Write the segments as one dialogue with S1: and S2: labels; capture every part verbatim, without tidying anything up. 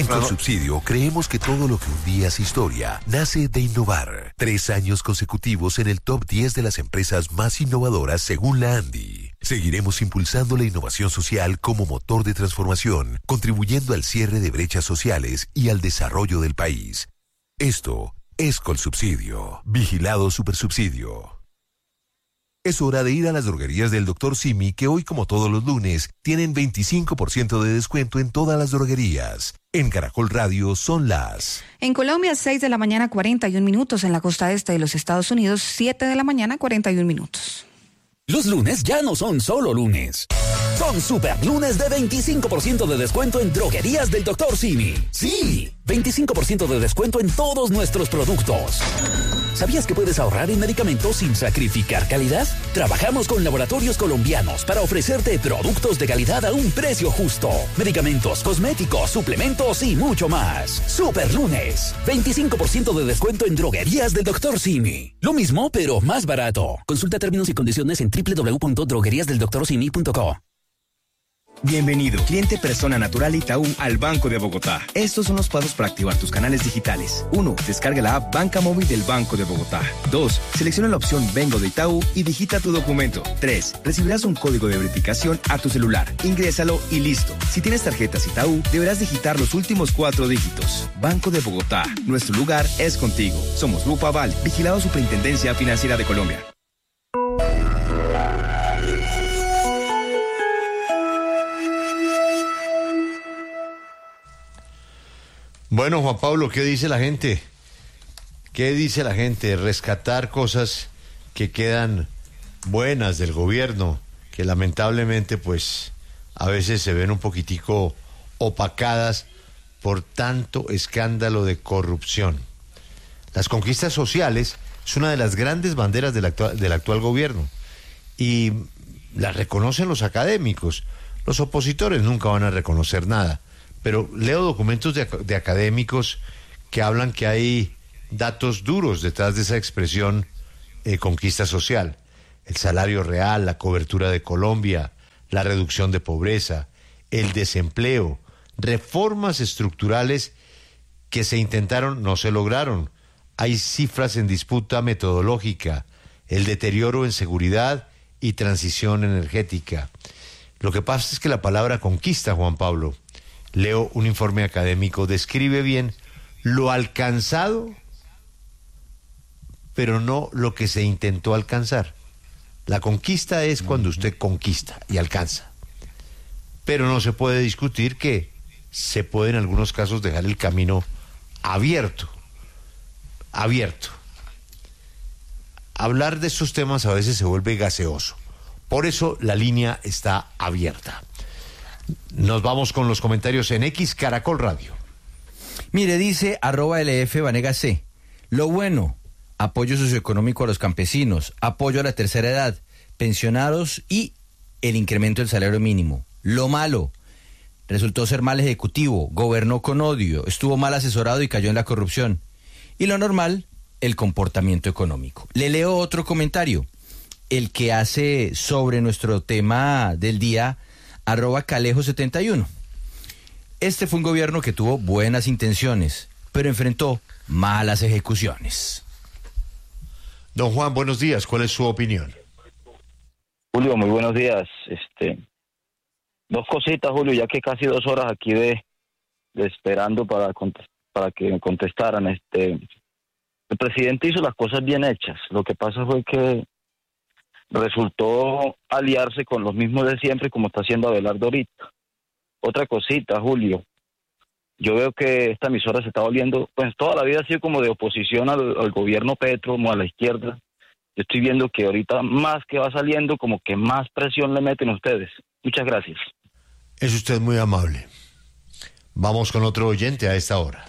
S1: En Colsubsidio creemos que todo lo que un día es historia nace de innovar. Tres años consecutivos en el top diez de las empresas más innovadoras según la ANDI. Seguiremos impulsando la innovación social como motor de transformación, contribuyendo al cierre de brechas sociales y al desarrollo del país. Esto es Colsubsidio. Vigilado Supersubsidio. Es hora de ir a las droguerías del doctor Simi, que hoy, como todos los lunes, tienen veinticinco por ciento de descuento en todas las droguerías. En Caracol Radio son las...
S2: En Colombia, seis de la mañana, cuarenta y un minutos. En la costa este de los Estados Unidos, siete de la mañana, cuarenta y un minutos.
S3: Los lunes ya no son solo lunes. Son super lunes de veinticinco por ciento de descuento en droguerías del doctor Simi. Sí, veinticinco por ciento de descuento en todos nuestros productos. ¿Sabías que puedes ahorrar en medicamentos sin sacrificar calidad? Trabajamos con laboratorios colombianos para ofrecerte productos de calidad a un precio justo. Medicamentos, cosméticos, suplementos y mucho más. Super lunes. veinticinco por ciento de descuento en droguerías del doctor Simi. Lo mismo, pero más barato. Consulta términos y condiciones en doble u doble u doble u punto droguerías del doctor simi punto co.
S4: Bienvenido, cliente persona natural Itaú al Banco de Bogotá. Estos son los pasos para activar tus canales digitales. uno. Descarga la app Banca Móvil del Banco de Bogotá. dos. Selecciona la opción Vengo de Itaú y digita tu documento. tres. Recibirás un código de verificación a tu celular. Ingrésalo y listo. Si tienes tarjetas Itaú, deberás digitar los últimos cuatro dígitos. Banco de Bogotá. Nuestro lugar es contigo. Somos Grupo Aval, vigilado Superintendencia Financiera de Colombia.
S5: Bueno, Juan Pablo, ¿qué dice la gente? ¿Qué dice la gente? Rescatar cosas que quedan buenas del gobierno, que lamentablemente, pues, a veces se ven un poquitico opacadas por tanto escándalo de corrupción. Las conquistas sociales es una de las grandes banderas del actual, del actual gobierno y las reconocen los académicos. Los opositores nunca van a reconocer nada. Pero leo documentos de, de académicos que hablan que hay datos duros detrás de esa expresión eh, conquista social. El salario real, la cobertura de Colombia, la reducción de pobreza, el desempleo, reformas estructurales que se intentaron, no se lograron. Hay cifras en disputa metodológica, el deterioro en seguridad y transición energética. Lo que pasa es que la palabra conquista, Juan Pablo, leo un informe académico, describe bien lo alcanzado, pero no lo que se intentó alcanzar. La conquista es cuando usted conquista y alcanza. Pero no se puede discutir que se puede en algunos casos dejar el camino abierto. Abierto. Hablar de estos temas a veces se vuelve gaseoso. Por eso la línea está abierta. Nos vamos con los comentarios en X Caracol Radio.
S6: Mire, dice arroba L F Vanega C. Lo bueno, apoyo socioeconómico a los campesinos, apoyo a la tercera edad, pensionados y el incremento del salario mínimo. Lo malo, resultó ser mal ejecutivo, gobernó con odio, estuvo mal asesorado y cayó en la corrupción. Y lo normal, el comportamiento económico. Le leo otro comentario, el que hace sobre nuestro tema del día, arroba Calejo setenta y uno. Este fue un gobierno que tuvo buenas intenciones, pero enfrentó malas ejecuciones.
S5: Don Juan, buenos días. ¿Cuál es su opinión?
S7: Julio, muy buenos días. Este, dos cositas, Julio, ya que casi dos horas aquí de, de esperando para para que me contestaran. Este, el presidente hizo las cosas bien hechas. Lo que pasa fue que resultó aliarse con los mismos de siempre, como está haciendo Abelardo ahorita. Otra cosita, Julio. Yo veo que esta emisora se está volviendo, pues toda la vida ha sido como de oposición al, al gobierno Petro, como a la izquierda. Yo estoy viendo que ahorita más que va saliendo, como que más presión le meten ustedes. Muchas gracias.
S5: Es usted muy amable. Vamos con otro oyente a esta hora.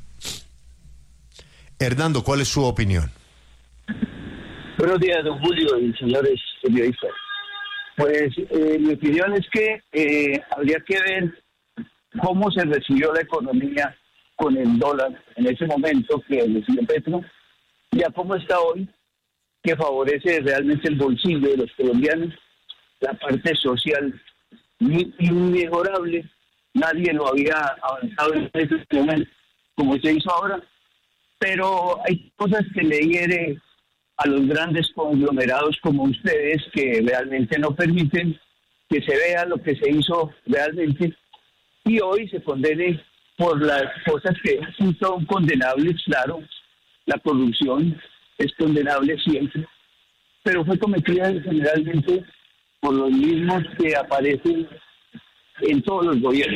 S5: Hernando, ¿cuál es su opinión?
S8: Buenos días, don Julio y señores periodistas. Pues eh, mi opinión es que eh, habría que ver cómo se recibió la economía con el dólar en ese momento que recibió Petro, y a cómo está hoy, que favorece realmente el bolsillo de los colombianos, la parte social muy inmejorable, nadie lo había avanzado en ese momento como se hizo ahora, pero hay cosas que le hiere a los grandes conglomerados como ustedes que realmente no permiten que se vea lo que se hizo realmente y hoy se condene por las cosas que son condenables, claro, la corrupción es condenable siempre, pero fue cometida generalmente por los mismos que aparecen en todos los gobiernos.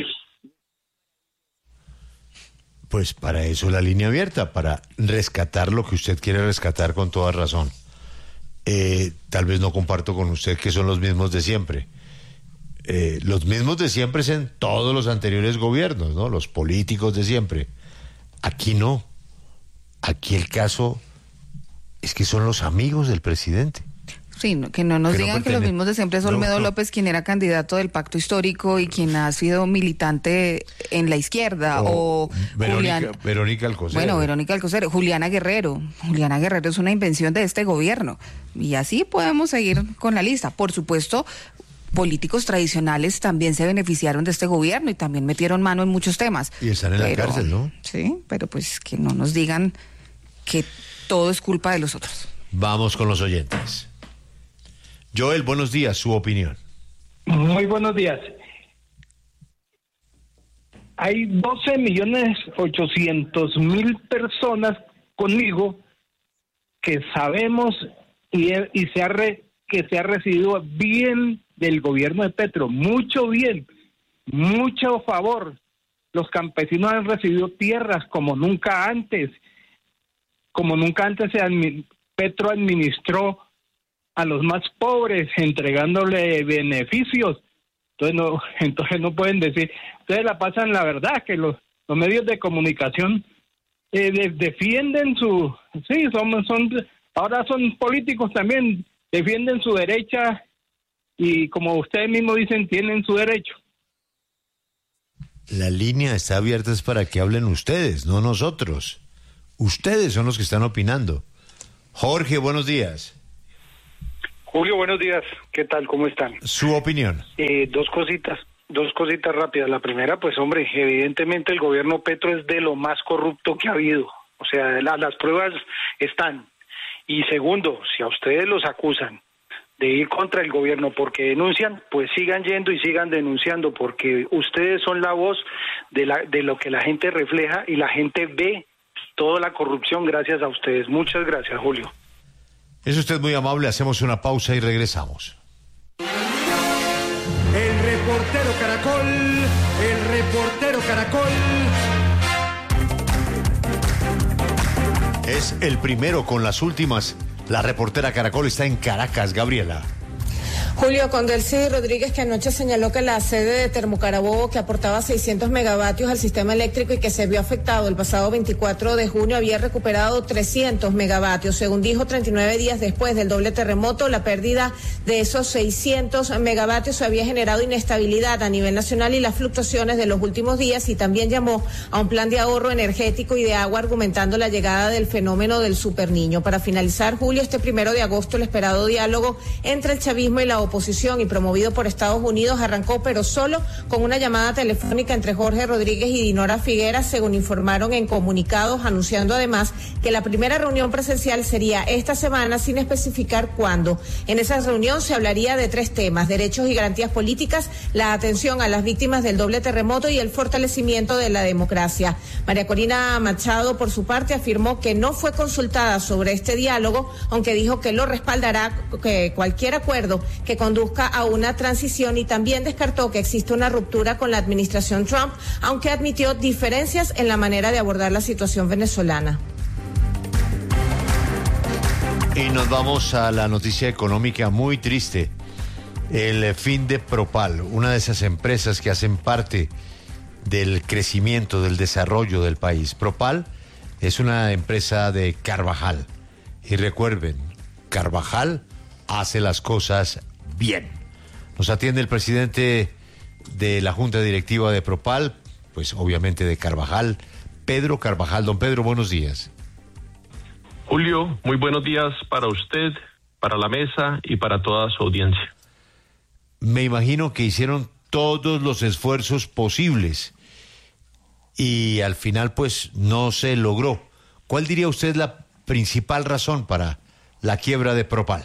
S5: Pues para eso la línea abierta, para rescatar lo que usted quiere rescatar con toda razón. Eh, tal vez no comparto con usted que son los mismos de siempre. Eh, los mismos de siempre es en todos los anteriores gobiernos, ¿no? Los políticos de siempre. Aquí no. Aquí el caso es que son los amigos del presidente.
S2: Sí, no, que no nos
S5: que
S2: digan
S5: no
S2: que los mismos de siempre es Olmedo no, no. López, quien era candidato del Pacto Histórico y quien ha sido militante en la izquierda, o, o
S5: Verónica,
S2: Julián,
S5: Verónica Alcocer.
S2: Bueno, Verónica Alcocer, Juliana Guerrero. Juliana Guerrero es una invención de este gobierno. Y así podemos seguir con la lista. Por supuesto, políticos tradicionales también se beneficiaron de este gobierno y también metieron mano en muchos temas.
S5: Y están en
S2: pero,
S5: la cárcel, ¿no?
S2: Sí, pero pues que no nos digan que todo es culpa de los otros.
S5: Vamos con los oyentes. Joel, buenos días, su opinión.
S9: Muy buenos días. Hay doce millones ochocientos mil personas conmigo que sabemos y, y se ha re, que se ha recibido bien del gobierno de Petro, mucho bien, mucho favor. Los campesinos han recibido tierras como nunca antes, como nunca antes se admi- Petro administró a los más pobres, entregándole beneficios. Entonces no, entonces no pueden decir, ustedes la pasan la verdad, que los, los medios de comunicación eh, de, defienden su, sí, son, son, ahora son políticos también, defienden su derecha y como ustedes mismos dicen, tienen su derecho.
S5: La línea está abierta es para que hablen ustedes, no nosotros. Ustedes son los que están opinando. Jorge, buenos días.
S10: Julio, buenos días. ¿Qué tal? ¿Cómo están?
S5: Su opinión.
S10: Eh, dos cositas, dos cositas rápidas. La primera, pues hombre, evidentemente el gobierno Petro es de lo más corrupto que ha habido. O sea, la, las pruebas están. Y segundo, si a ustedes los acusan de ir contra el gobierno porque denuncian, pues sigan yendo y sigan denunciando, porque ustedes son la voz de, la, de lo que la gente refleja y la gente ve toda la corrupción gracias a ustedes. Muchas gracias, Julio.
S5: Es usted muy amable, hacemos una pausa y regresamos.
S11: El reportero Caracol, el reportero Caracol.
S5: Es el primero con las últimas. La reportera Caracol está en Caracas, Gabriela.
S12: Julio, con Delcy Rodríguez, que anoche señaló que la sede de Termocarabobo, que aportaba seiscientos megavatios al sistema eléctrico y que se vio afectado el pasado veinticuatro de junio, había recuperado trescientos megavatios. Según dijo, treinta y nueve días después del doble terremoto, la pérdida de esos seiscientos megavatios había generado inestabilidad a nivel nacional y las fluctuaciones de los últimos días, y también llamó a un plan de ahorro energético y de agua, argumentando la llegada del fenómeno del superniño. Para finalizar, Julio, este primero de agosto, el esperado diálogo entre el chavismo y la oposición oposición y promovido por Estados Unidos arrancó, pero solo con una llamada telefónica entre Jorge Rodríguez y Dinora Figueras, según informaron en comunicados, anunciando además que la primera reunión presencial sería esta semana, sin especificar cuándo. En esa reunión se hablaría de tres temas: derechos y garantías políticas, la atención a las víctimas del doble terremoto y el fortalecimiento de la democracia. María Corina Machado, por su parte, afirmó que no fue consultada sobre este diálogo, aunque dijo que lo respaldará, que cualquier acuerdo que conduzca a una transición, y también descartó que existe una ruptura con la administración Trump, aunque admitió diferencias en la manera de abordar la situación venezolana.
S5: Y nos vamos a la noticia económica muy triste. El fin de Propal, una de esas empresas que hacen parte del crecimiento, del desarrollo del país. Propal es una empresa de Carvajal. Y recuerden, Carvajal hace las cosas bien. Nos atiende el presidente de la Junta Directiva de Propal, pues obviamente de Carvajal, Pedro Carvajal. Don Pedro, buenos días.
S13: Julio, muy buenos días para usted, para la mesa y para toda su audiencia.
S5: Me imagino que hicieron todos los esfuerzos posibles y al final pues no se logró. ¿Cuál diría usted la principal razón para la quiebra de Propal?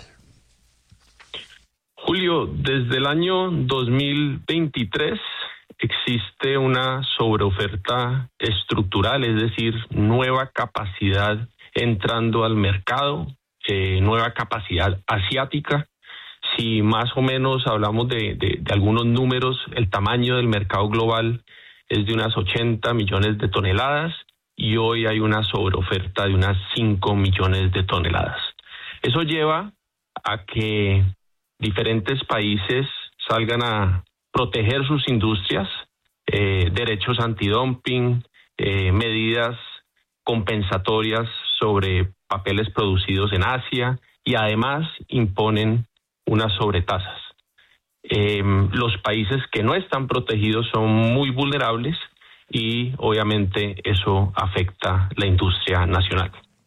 S13: Julio, desde el año dos mil veintitrés existe una sobreoferta estructural, es decir, nueva capacidad entrando al mercado, eh, nueva capacidad asiática. Si más o menos hablamos de, de, de algunos números, el tamaño del mercado global es de unas ochenta millones de toneladas y hoy hay una sobreoferta de unas cinco millones de toneladas. Eso lleva a que diferentes países salgan a proteger sus industrias, eh, derechos antidumping, eh, medidas compensatorias sobre papeles producidos en Asia y además imponen unas sobretasas. Eh, los países que no están protegidos son muy vulnerables y obviamente eso afecta la industria nacional.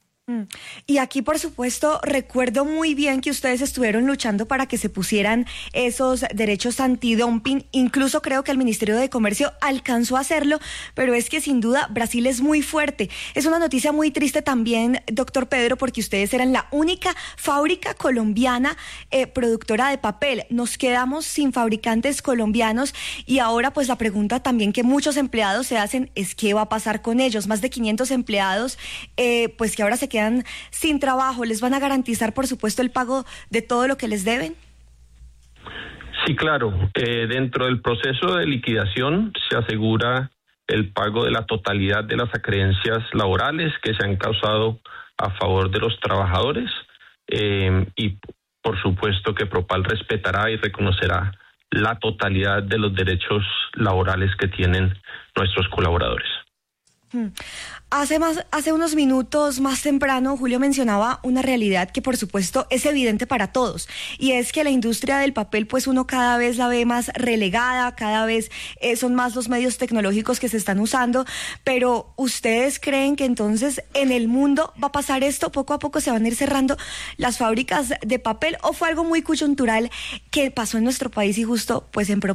S14: Y aquí, por supuesto, recuerdo muy bien que ustedes estuvieron luchando para que se pusieran esos derechos antidumping. Incluso creo que el Ministerio de Comercio alcanzó a hacerlo, pero es que sin duda Brasil es muy fuerte. Es una noticia muy triste también, doctor Pedro, porque ustedes eran la única fábrica colombiana eh, productora de papel. Nos quedamos sin fabricantes colombianos y ahora pues la pregunta también que muchos empleados se hacen es ¿qué va a pasar con ellos? Más de quinientos empleados eh, pues que ahora se quedan quedan sin trabajo. ¿Les van a garantizar, por supuesto, el pago de todo lo que les deben?
S13: Sí, claro. Eh, dentro del proceso de liquidación se asegura el pago de la totalidad de las acreencias laborales que se han causado a favor de los trabajadores eh, y, por supuesto, que Propal respetará y reconocerá la totalidad de los derechos laborales que tienen nuestros colaboradores.
S14: Hmm. Hace, más, hace unos minutos más temprano, Julio mencionaba una realidad que por supuesto es evidente para todos, y es que la industria del papel pues uno cada vez la ve más relegada, cada vez eh, son más los medios tecnológicos que se están usando, pero ¿ustedes creen que entonces en el mundo va a pasar esto? ¿Poco a poco se van a ir cerrando las fábricas de papel o fue algo muy coyuntural que pasó en nuestro país y justo pues en